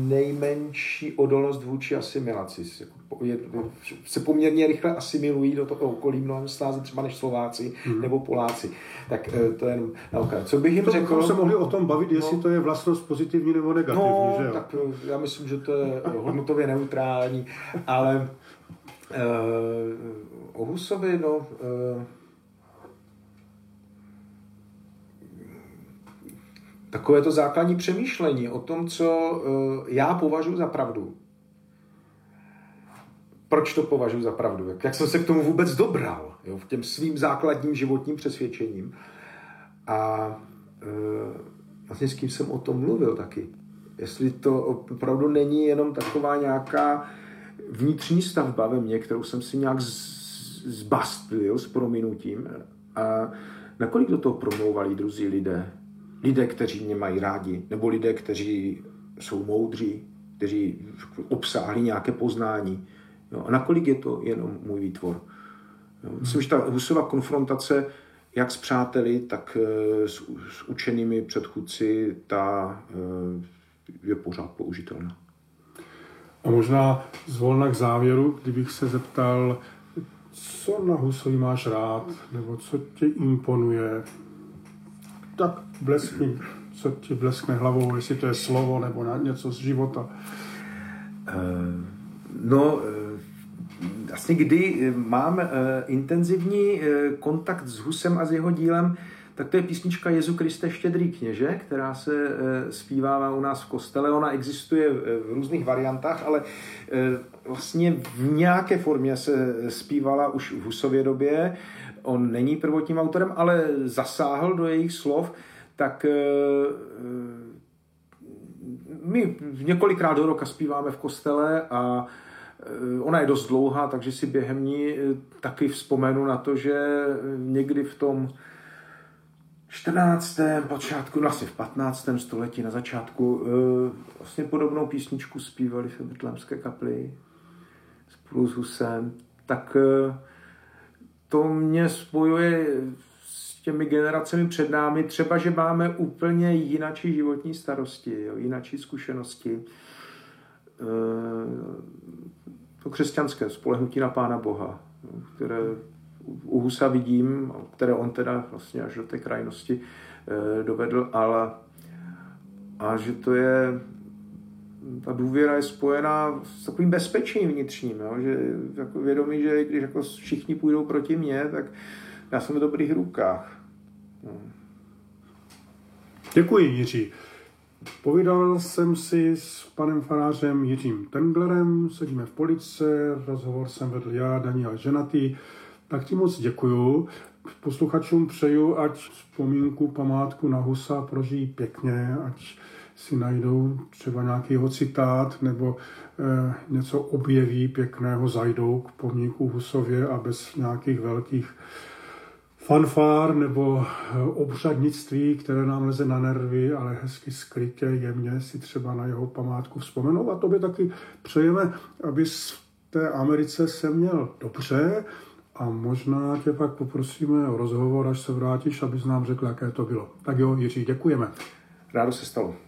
nejmenší odolnost vůči asimilaci. Se poměrně rychle asimilují do toho okolí mnohem snáze třeba než Slováci nebo Poláci. Tak to je jenom na okraj. Co bych jim řekl? To se mohli o tom bavit, jestli to je vlastnost pozitivní nebo negativní, že jo? Tak já myslím, že to je hodnotově neutrální, ale o Husovi, takové to základní přemýšlení o tom, co já považuji za pravdu. Proč to považuji za pravdu? Jak jsem se k tomu vůbec dobral? Jo, v těm svým základním životním přesvědčením. A vlastně s kým jsem o tom mluvil taky. Jestli to opravdu není jenom taková nějaká vnitřní stavba ve mně, kterou jsem si nějak zbastlil s prominutím. A nakolik do toho promlouvali druzí lidé? Lidé, kteří mě mají rádi, nebo lidé, kteří jsou moudří, kteří obsáhli nějaké poznání. Jo, a nakolik je to jenom můj výtvor? Jo, myslím, že ta Husova konfrontace jak s přáteli, tak s učenými předchůdci, ta je pořád použitelná. A možná zvolna k závěru, kdybych se zeptal, co na Husovi máš rád, nebo co tě imponuje, tak bleskni, co ti bleskne hlavou, jestli to je slovo nebo něco z života. Vlastně kdy mám intenzivní kontakt s Husem a s jeho dílem, tak to je písnička Jezu Kriste štědrý kněže, která se zpívává u nás v kostele. Ona existuje v různých variantách, ale vlastně v nějaké formě se zpívala už v Husově době. On není prvotním autorem, ale zasáhl do jejich slov, tak my několikrát do roka zpíváme v kostele a ona je dost dlouhá, takže si během ní taky vzpomenu na to, že někdy v tom 14. počátku, vlastně v 15. století na začátku vlastně podobnou písničku zpívali v Betlémské kapli spolu s Husem, tak to mě spojuje s těmi generacemi před námi, třeba, že máme úplně jinačí životní starosti, jinačí zkušenosti. To křesťanské spolehnutí na Pána Boha, které u Husa vidím, které on teda vlastně až do té krajnosti dovedl, ale a že to je, ta důvěra je spojená s takovým bezpečím vnitřním, jo? Že jako vědomí, že když jako všichni půjdou proti mně, tak já jsem v dobrých rukách. Děkuji, Jiří. Povídal jsem si s panem farářem Jiřím Tenglerem, sedíme v Poličce, rozhovor jsem vedl já, Daniel Ženatý. Tak ti moc děkuju. Posluchačům přeju, ať vzpomínku, památku na Husa prožijí pěkně, ať si najdou třeba nějakýho citát nebo něco objeví pěkného, zajdou k pomníku Husově a bez nějakých velkých fanfár nebo obřadnictví, které nám leze na nervy, ale hezky skrytě, jemně si třeba na jeho památku vzpomenou. A tobě taky přejeme, abys v té Americe se měl dobře a možná tě pak poprosíme o rozhovor, až se vrátíš, abys nám řekl, jaké to bylo. Tak jo, Jiří, děkujeme. Rádo se stalo.